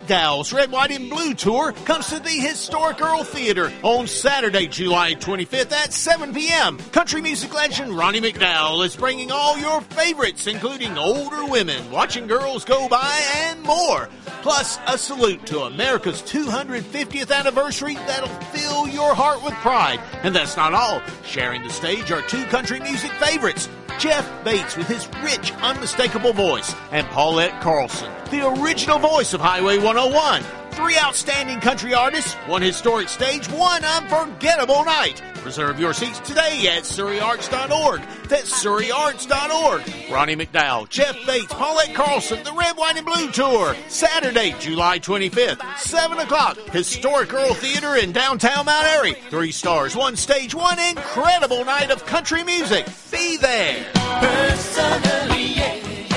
McDowell's Red, White, and Blue Tour comes to the historic Earl Theater on Saturday, July 25th at 7 p.m. Country music legend Ronnie McDowell is bringing all your favorites, including older women, watching girls go by, and more. Plus, a salute to America's 250th anniversary that'll fill your heart with pride. And that's not all. Sharing the stage are two country music favorites, Jeff Bates with his rich, unmistakable voice, and Paulette Carlson, the original voice of Highway 101. Three outstanding country artists, one historic stage, one unforgettable night. Reserve your seats today at SurreyArts.org. That's SurreyArts.org. Ronnie McDowell, Jeff Bates, Paulette Carlson, the Red, White, and Blue Tour. Saturday, July 25th, 7 o'clock. Historic Earl Theater in downtown Mount Airy. 3 stars, 1 stage, one incredible night of country music. Be there. Personally, yeah.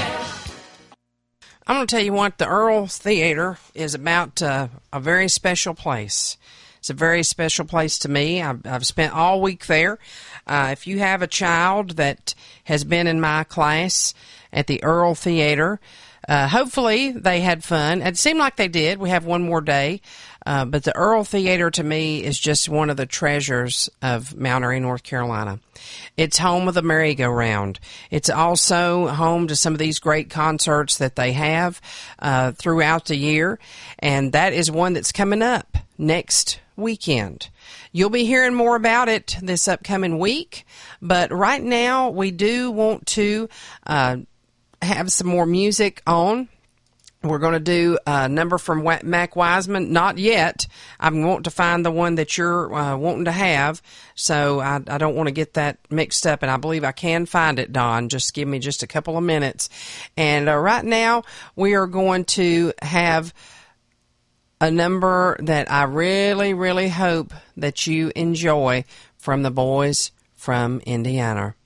I'm going to tell you what, the Earl Theater is about a very special place. It's a very special place to me. I've spent all week there. If you have a child that has been in my class at the Earl Theater, hopefully they had fun. It seemed like they did. We have one more day. But the Earl Theater to me is just one of the treasures of Mount Airy, North Carolina. It's home of the merry-go-round. It's also home to some of these great concerts that they have throughout the year, and that is one that's coming up next weekend. You'll be hearing more about it this upcoming week, but right now we do want to have some more music on. We're going to do a number from Mac Wiseman. Not yet. I want to find the one that you're wanting to have, so I don't want to get that mixed up, and I believe I can find it, Don. Just give me just a couple of minutes. And right now, we are going to have a number that I really, really hope that you enjoy from the boys from Indiana.